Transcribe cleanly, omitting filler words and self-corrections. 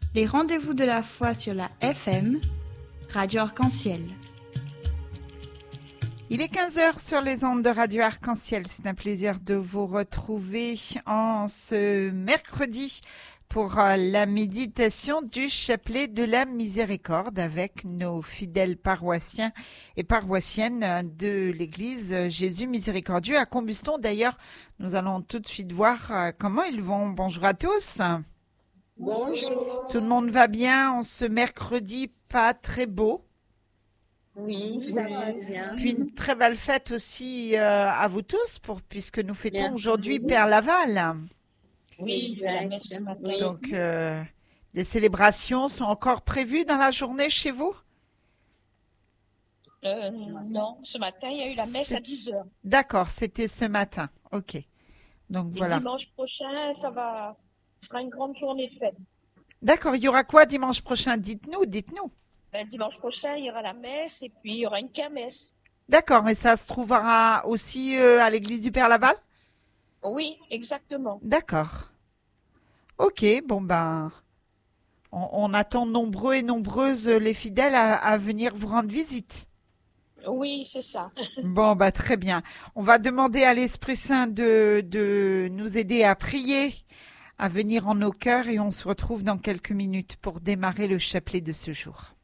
Les rendez-vous de la foi sur la FM, Radio Arc-en-Ciel. Il est 15h sur les ondes de Radio Arc-en-Ciel. C'est un plaisir de vous retrouver en ce mercredi pour la méditation du chapelet de la miséricorde avec nos fidèles paroissiens et paroissiennes de l'église Jésus Miséricordieux à Combuston. D'ailleurs, nous allons tout de suite voir comment ils vont. Bonjour à tous. Bonjour. Tout le monde va bien en ce mercredi pas très beau. Oui, ça va bien. Puis une très belle fête aussi à vous tous puisque nous fêtons Merci. aujourd'hui Père Laval. Oui, la messe ce matin. Donc, des célébrations sont encore prévues dans la journée chez vous? Non, ce matin, il y a eu la messe à 10h. D'accord, c'était ce matin. Ok. Donc, voilà. Dimanche prochain, ce sera une grande journée de fête. D'accord, il y aura quoi dimanche prochain? Dites-nous. Dimanche prochain, il y aura la messe et puis il y aura une kermesse. D'accord, mais ça se trouvera aussi à l'église du Père Laval? Oui, exactement. D'accord. Ok, bon ben, on attend nombreux et nombreuses les fidèles à venir vous rendre visite. Oui, c'est ça. Bon, bah très bien. On va demander à l'Esprit Saint de nous aider à prier, à venir en nos cœurs et on se retrouve dans quelques minutes pour démarrer le chapelet de ce jour.